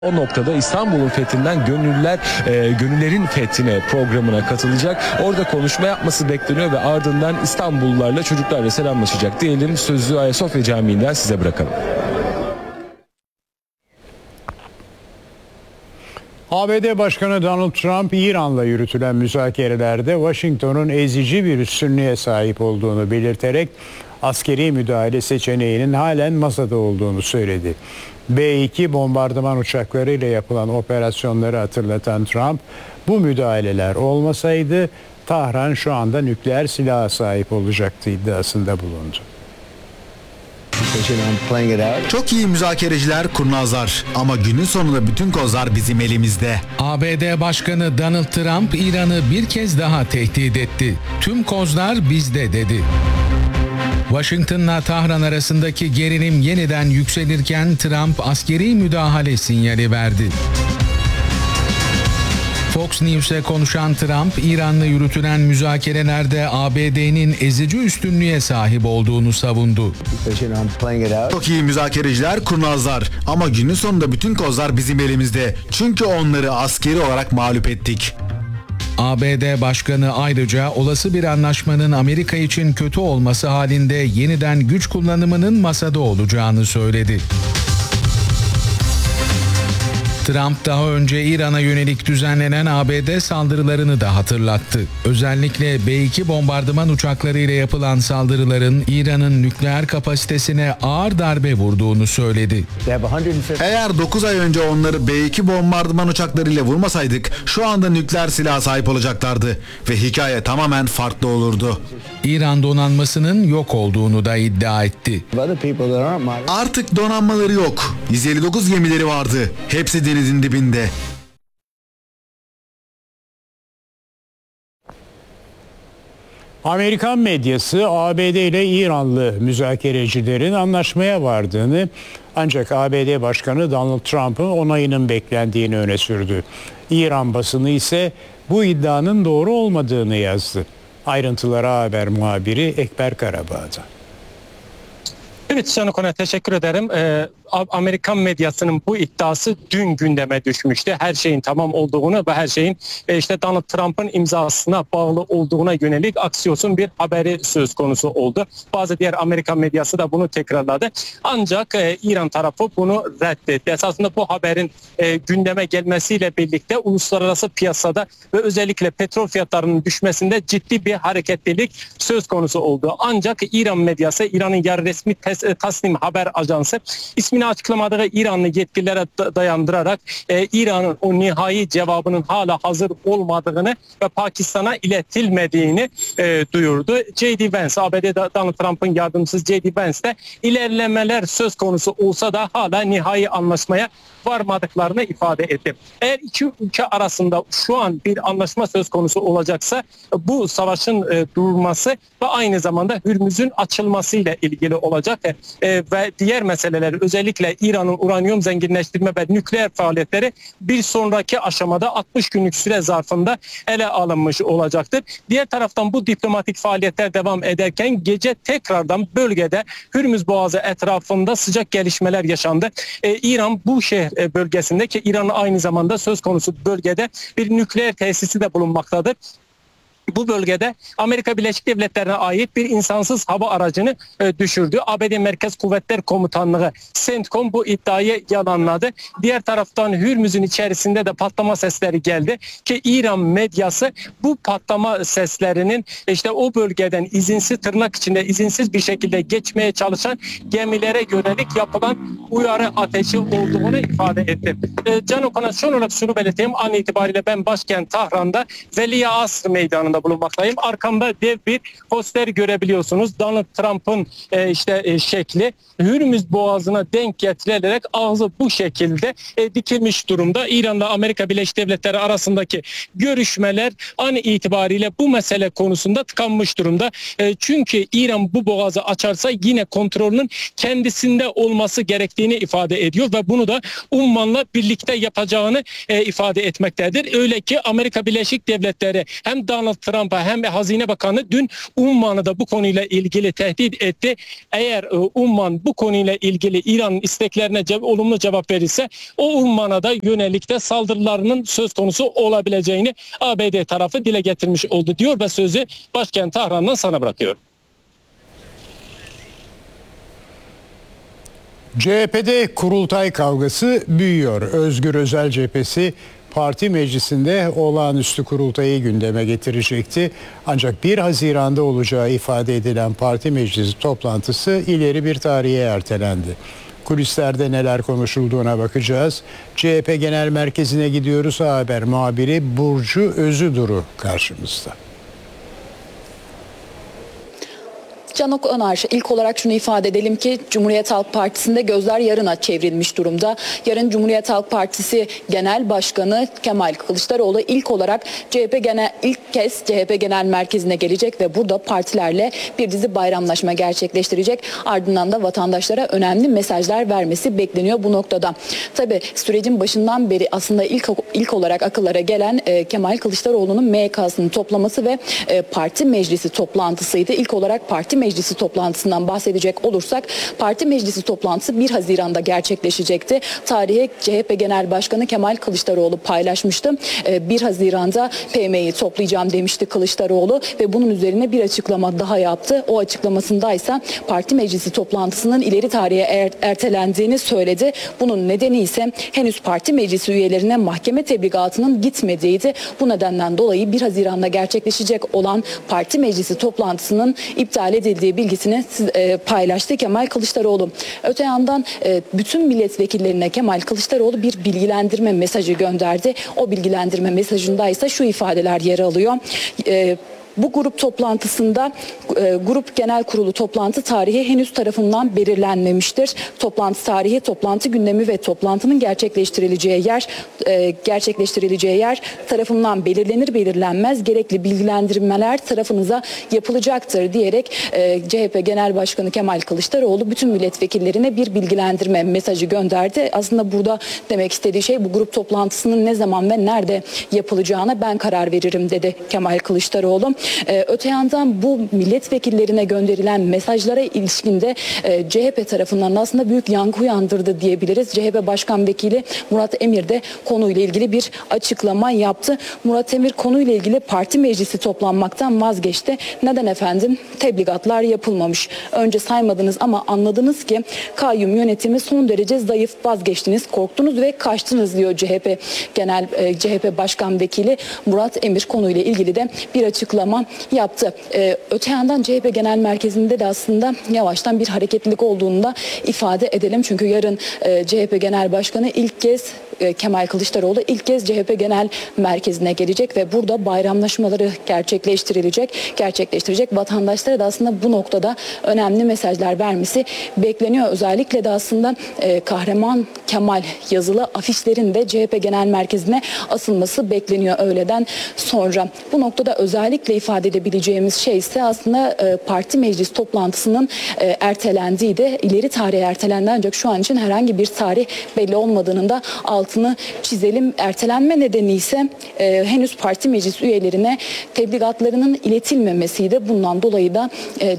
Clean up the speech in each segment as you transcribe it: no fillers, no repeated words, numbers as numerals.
O noktada İstanbul'un fethinden gönüllerin fethine programına katılacak. Orada konuşma yapması bekleniyor ve ardından İstanbullularla, çocuklarla selamlaşacak diyelim. Sözü Ayasofya Camii'nden size bırakalım. ABD Başkanı Donald Trump, İran'la yürütülen müzakerelerde Washington'un ezici bir üstünlüğe sahip olduğunu belirterek askeri müdahale seçeneğinin halen masada olduğunu söyledi. B-2 bombardıman uçakları ile yapılan operasyonları hatırlatan Trump, bu müdahaleler olmasaydı Tahran şu anda nükleer silaha sahip olacaktı iddiasında bulundu. Çok iyi müzakereciler, kurnazlar ama günün sonunda bütün kozlar bizim elimizde. ABD Başkanı Donald Trump İran'ı bir kez daha tehdit etti. Tüm kozlar bizde dedi. Washington'la Tahran arasındaki gerilim yeniden yükselirken Trump askeri müdahale sinyali verdi. Fox News'e konuşan Trump, İran'la yürütülen müzakerelerde ABD'nin ezici üstünlüğe sahip olduğunu savundu. Çok iyi müzakereciler, kurnazlar ama günün sonunda bütün kozlar bizim elimizde. Çünkü onları askeri olarak mağlup ettik. ABD Başkanı ayrıca olası bir anlaşmanın Amerika için kötü olması halinde yeniden güç kullanımının masada olacağını söyledi. Trump daha önce İran'a yönelik düzenlenen ABD saldırılarını da hatırlattı. Özellikle B-2 bombardıman uçakları ile yapılan saldırıların İran'ın nükleer kapasitesine ağır darbe vurduğunu söyledi. Eğer 9 ay önce onları B-2 bombardıman uçaklarıyla vurmasaydık şu anda nükleer silaha sahip olacaklardı ve hikaye tamamen farklı olurdu. İran donanmasının yok olduğunu da iddia etti. Artık donanmaları yok. 159 gemileri vardı. Hepsi denizin dibinde. Amerikan medyası ABD ile İranlı müzakerecilerin anlaşmaya vardığını, ancak ABD Başkanı Donald Trump'ın onayının beklendiğini öne sürdü. İran basını ise bu iddianın doğru olmadığını yazdı. Ayrıntılara haber muhabiri Ekber Karabağ'da. Evet Can Okan'a teşekkür ederim. Amerikan medyasının bu iddiası dün gündeme düşmüştü. Her şeyin tamam olduğunu ve her şeyin işte Donald Trump'ın imzasına bağlı olduğuna yönelik Axios'un bir haberi söz konusu oldu. Bazı diğer Amerikan medyası da bunu tekrarladı. Ancak İran tarafı bunu reddetti. Esasında bu haberin gündeme gelmesiyle birlikte uluslararası piyasada ve özellikle petrol fiyatlarının düşmesinde ciddi bir hareketlilik söz konusu oldu. Ancak İran medyası, İran'ın yarı resmi Tasnim Haber Ajansı ismini açıklamadığı İranlı yetkililere dayandırarak İran'ın o nihai cevabının hala hazır olmadığını ve Pakistan'a iletilmediğini duyurdu. J.D. Vance, ABD Donald Trump'ın yardımcısı J.D. Vance de ilerlemeler söz konusu olsa da hala nihai anlaşmaya varmadıklarını ifade etti. Eğer iki ülke arasında şu an bir anlaşma söz konusu olacaksa bu savaşın durması ve aynı zamanda Hürmüz'ün açılmasıyla ilgili olacak ve diğer meseleler, özellikle İran'ın uranyum zenginleştirme ve nükleer faaliyetleri bir sonraki aşamada 60 günlük süre zarfında ele alınmış olacaktır. Diğer taraftan bu diplomatik faaliyetler devam ederken gece tekrardan bölgede Hürmüz Boğazı etrafında sıcak gelişmeler yaşandı. İran bu şehir bölgesinde, ki İran'ın aynı zamanda söz konusu bölgede bir nükleer tesisi de bulunmaktadır. Bu bölgede Amerika Birleşik Devletleri'ne ait bir insansız hava aracını düşürdü. ABD Merkez Kuvvetler Komutanlığı CENTCOM bu iddiayı yalanladı. Diğer taraftan Hürmüz'ün içerisinde de patlama sesleri geldi ki İran medyası bu patlama seslerinin işte o bölgeden izinsiz, tırnak içinde izinsiz bir şekilde geçmeye çalışan gemilere yönelik yapılan uyarı ateşi olduğunu ifade etti. Can Okan'a son olarak şunu belirteyim. An itibariyle ben başkent Tahran'da Veliye Asr Meydanı'nda bulunmaktayım. Arkamda dev bir poster görebiliyorsunuz. Donald Trump'ın şekli Hürmüz Boğazı'na denk getirilerek ağzı bu şekilde dikilmiş durumda. İran'la Amerika Birleşik Devletleri arasındaki görüşmeler an itibariyle bu mesele konusunda tıkanmış durumda. Çünkü İran bu boğazı açarsa yine kontrolünün kendisinde olması gerektiğini ifade ediyor ve bunu da Umman'la birlikte yapacağını ifade etmektedir. Öyle ki Amerika Birleşik Devletleri hem Donald Trump'a hem Hazine Bakanı dün Umman'ı da bu konuyla ilgili tehdit etti. Eğer Umman bu konuyla ilgili İran'ın isteklerine olumlu cevap verirse o Umman'a da yönelik de saldırılarının söz konusu olabileceğini ABD tarafı dile getirmiş oldu diyor ve sözü başkent Tahran'dan sana bırakıyorum. CHP'de kurultay kavgası büyüyor. Özgür Özel cephesi parti meclisinde olağanüstü kurultayı gündeme getirecekti. Ancak 1 Haziran'da olacağı ifade edilen parti meclisi toplantısı ileri bir tarihe ertelendi. Kulislerde neler konuşulduğuna bakacağız. CHP Genel Merkezi'ne gidiyoruz. Haber muhabiri Burcu Özüduru karşımızda. Canok Önar, ilk olarak şunu ifade edelim ki Cumhuriyet Halk Partisi'nde gözler yarına çevrilmiş durumda. Yarın Cumhuriyet Halk Partisi Genel Başkanı Kemal Kılıçdaroğlu ilk kez CHP Genel Merkezi'ne gelecek ve burada partilerle bir dizi bayramlaşma gerçekleştirecek. Ardından da vatandaşlara önemli mesajlar vermesi bekleniyor bu noktada. Tabii sürecin başından beri aslında ilk olarak akıllara gelen Kemal Kılıçdaroğlu'nun MYK'sını toplaması ve parti meclisi toplantısıydı. İlk olarak parti meclisi toplantısından bahsedecek olursak parti meclisi toplantısı 1 Haziran'da gerçekleşecekti. Tarihi CHP Genel Başkanı Kemal Kılıçdaroğlu paylaşmıştı. 1 Haziran'da PM'yi toplayacağım demişti Kılıçdaroğlu ve bunun üzerine bir açıklama daha yaptı. O açıklamasındaysa parti meclisi toplantısının ileri tarihe ertelendiğini söyledi. Bunun nedeni ise henüz parti meclisi üyelerine mahkeme tebligatının gitmediğiydi. Bu nedenden dolayı 1 Haziran'da gerçekleşecek olan parti meclisi toplantısının iptal edildiği bilgisini paylaştı Kemal Kılıçdaroğlu. Öte yandan bütün milletvekillerine Kemal Kılıçdaroğlu bir bilgilendirme mesajı gönderdi. O bilgilendirme mesajında ise şu ifadeler yer alıyor. Bu grup toplantısında grup genel kurulu toplantı tarihi henüz tarafından belirlenmemiştir. Toplantı tarihi, toplantı gündemi ve toplantının gerçekleştirileceği yer tarafından belirlenmez gerekli bilgilendirmeler tarafınıza yapılacaktır diyerek CHP Genel Başkanı Kemal Kılıçdaroğlu bütün milletvekillerine bir bilgilendirme mesajı gönderdi. Aslında burada demek istediği şey bu grup toplantısının ne zaman ve nerede yapılacağına ben karar veririm dedi Kemal Kılıçdaroğlu. Öte yandan bu milletvekillerine gönderilen mesajlara ilişkinde CHP tarafından aslında büyük yankı uyandırdı diyebiliriz. CHP Başkan Vekili Murat Emir de konuyla ilgili bir açıklama yaptı. Murat Emir konuyla ilgili parti meclisi toplanmaktan vazgeçti. Neden efendim? Tebligatlar yapılmamış. Önce saymadınız ama anladınız ki kayyum yönetimi son derece zayıf, vazgeçtiniz, korktunuz ve kaçtınız diyor CHP Başkan Vekili Murat Emir konuyla ilgili de bir açıklama yaptı. Öte yandan CHP Genel Merkezi'nde de aslında yavaştan bir hareketlilik olduğunu da ifade edelim. Çünkü yarın CHP Genel Başkanı Kemal Kılıçdaroğlu ilk kez CHP Genel Merkezi'ne gelecek ve burada bayramlaşmaları gerçekleştirecek. Vatandaşlara da aslında bu noktada önemli mesajlar vermesi bekleniyor. Özellikle de aslında Kahraman Kemal yazılı afişlerin de CHP Genel Merkezi'ne asılması bekleniyor öğleden sonra. Bu noktada özellikle ifade edebileceğimiz şey ise aslında parti meclis toplantısının ertelendiği de ileri tarihe ertelendi ancak şu an için herhangi bir tarih belli olmadığının da altını çizelim. Ertelenme nedeni ise henüz parti meclis üyelerine tebligatlarının iletilmemesiydi. Bundan dolayı da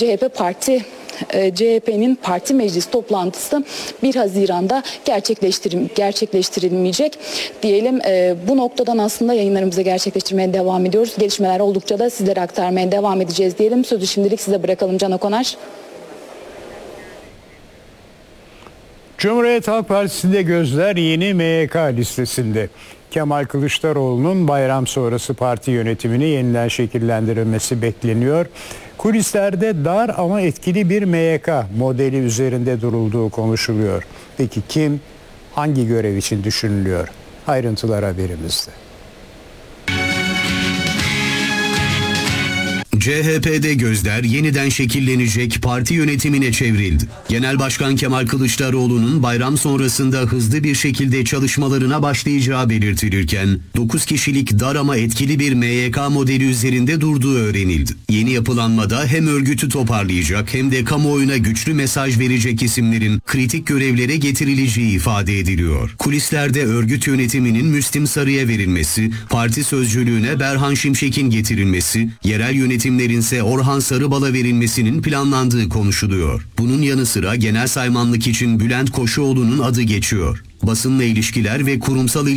CHP'nin parti meclis toplantısı 1 Haziran'da gerçekleştirilmeyecek diyelim. Bu noktadan aslında yayınlarımızı gerçekleştirmeye devam ediyoruz. Gelişmeler oldukça da sizlere aktarmaya devam edeceğiz diyelim. Sözü şimdilik size bırakalım Canok Önar. Cumhuriyet Halk Partisi'nde gözler yeni MYK listesinde. Kemal Kılıçdaroğlu'nun bayram sonrası parti yönetimini yeniden şekillendirilmesi bekleniyor. Kulislerde dar ama etkili bir MYK modeli üzerinde durulduğu konuşuluyor. Peki kim, hangi görev için düşünülüyor? Ayrıntılar haberimizde. CHP'de gözler yeniden şekillenecek parti yönetimine çevrildi. Genel Başkan Kemal Kılıçdaroğlu'nun bayram sonrasında hızlı bir şekilde çalışmalarına başlayacağı belirtilirken 9 kişilik dar ama etkili bir MYK modeli üzerinde durduğu öğrenildi. Yeni yapılanmada hem örgütü toparlayacak hem de kamuoyuna güçlü mesaj verecek isimlerin kritik görevlere getirileceği ifade ediliyor. Kulislerde örgüt yönetiminin Müslim Sarı'ya verilmesi, parti sözcülüğüne Berhan Şimşek'in getirilmesi, yerel yönetimlerin ise Orhan Sarıbal'a verilmesinin planlandığı konuşuluyor. Bunun yanı sıra genel saymanlık için Bülent Koşuoğlu'nun adı geçiyor. Basınla ilişkiler ve kurumsal